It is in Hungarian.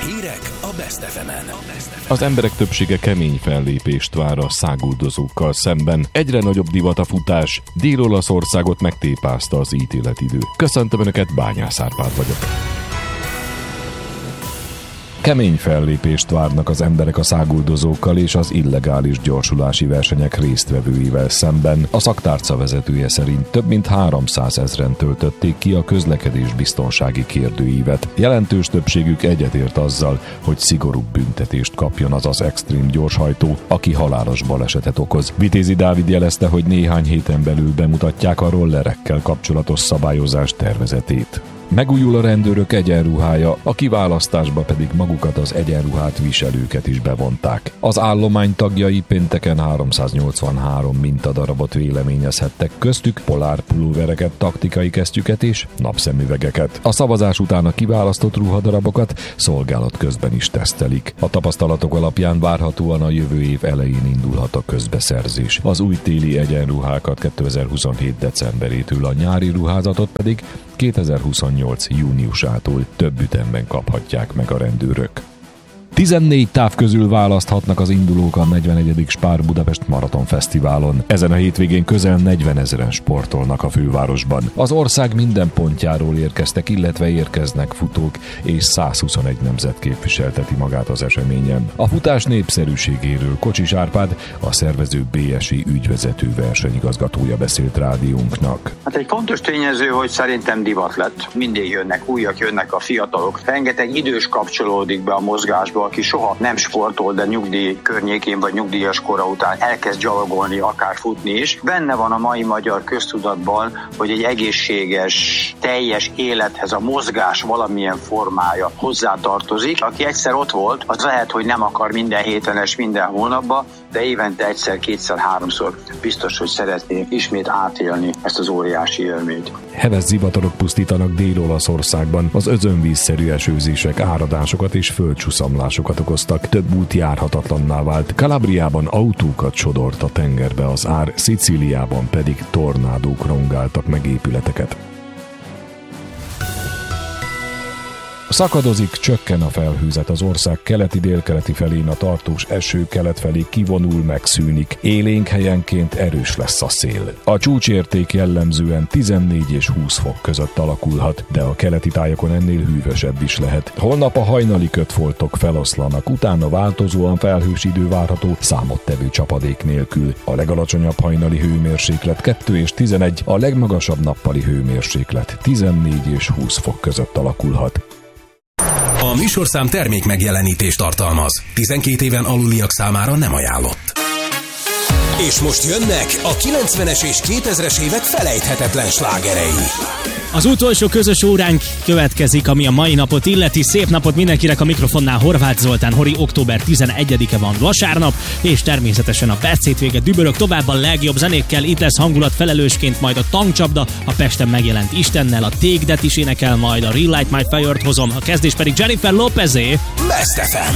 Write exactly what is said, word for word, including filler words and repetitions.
Hírek a Best ef emen. Az emberek többsége kemény fellépést vár a száguldozókkal szemben. Egyre nagyobb divat a futás. Dél-Olaszországot megtépázta az ítéletidő. Köszöntöm Önöket, Bányász Árpád vagyok. Kemény fellépést várnak az emberek a száguldozókkal és az illegális gyorsulási versenyek résztvevőivel szemben. A szaktárca vezetője szerint több mint háromszázezren töltötték ki a közlekedésbiztonsági kérdőívet. Jelentős többségük egyetért azzal, hogy szigorúbb büntetést kapjon az az extrém gyorshajtó, aki halálos balesetet okoz. Vitézi Dávid jelezte, hogy néhány héten belül bemutatják a rollerekkel kapcsolatos szabályozás tervezetét. Megújul a rendőrök egyenruhája, a kiválasztásba pedig magukat az egyenruhát viselőket is bevonták. Az állomány tagjai pénteken háromszáznyolcvanhárom mintadarabot véleményezhettek, köztük polárpulóvereket, taktikai kesztyüket és napszemüvegeket. A szavazás után a kiválasztott ruhadarabokat szolgálat közben is tesztelik. A tapasztalatok alapján várhatóan a jövő év elején indulhat a közbeszerzés. Az új téli egyenruhákat kétezer-huszonhét decemberétől, a nyári ruházatot pedig kétezer-huszonnyolc júniusától több ütemben kaphatják meg a rendőrök. tizennégy táv közül választhatnak az indulók a negyvenegyedik Spár Budapest Maraton Fesztiválon. Ezen a hétvégén közel negyvenezren sportolnak a fővárosban. Az ország minden pontjáról érkeztek, illetve érkeznek futók, és százhuszonegy nemzet képviselteti magát az eseményen. A futás népszerűségéről Kocsis Árpád, a szervező bé es i ügyvezető versenyigazgatója beszélt rádiónknak. Hát egy fontos tényező, hogy szerintem divat lett. Mindig jönnek újak, jönnek a fiatalok. Rengeteg idős kapcsolódik be a mozgásba, aki soha nem sportol, de nyugdíj környékén vagy nyugdíjas kora után elkezd gyalogolni, akár futni is. Benne van a mai magyar köztudatban, hogy egy egészséges, teljes élethez a mozgás valamilyen formája hozzátartozik. Aki egyszer ott volt, az lehet, hogy nem akar minden héten és minden hónapban, de évente egyszer, kétszer, háromszor biztos, hogy szeretnék ismét átélni ezt az óriási élményt. Heves zivatarok pusztítanak Dél-Olaszországban, az özönvízszerű esőzések áradásokat és földcsuszamlásokat okoztak, több út járhatatlanná vált. Kalabriában autókat sodort a tengerbe az ár, Szicíliában pedig tornádók rongáltak meg épületeket. Szakadozik, csökken a felhőzet az ország keleti-délkeleti felén, a tartós eső kelet felé kivonul, megszűnik. Élénk helyenként erős lesz a szél. A csúcsérték jellemzően tizennégy és húsz fok között alakulhat, de a keleti tájakon ennél hűvösebb is lehet. Holnap a hajnali kötfoltok feloszlanak, utána változóan felhős idő várható, számottevő csapadék nélkül. A legalacsonyabb hajnali hőmérséklet kettő és tizenegy, a legmagasabb nappali hőmérséklet tizennégy és húsz fok között alakulhat. A műsorszám termék megjelenítést tartalmaz. tizenkét éven aluliak számára nem ajánlott. És most jönnek a kilencvenes és kétezres évek felejthetetlen slágerei. Az utolsó közös óránk következik, ami a mai napot illeti. Szép napot mindenkinek, a mikrofonnál Horváth Zoltán. Hori, október tizenegyedike van, vasárnap, és természetesen a Best hétvége dübörög tovább a legjobb zenékkel. Itt lesz hangulat, felelősként majd a Tankcsapda, a Pesten megjelent Istennel, a Take That is énekel, majd a Relight My Fire-t hozom, a kezdés pedig Jennifer Lopezé. Best ef em.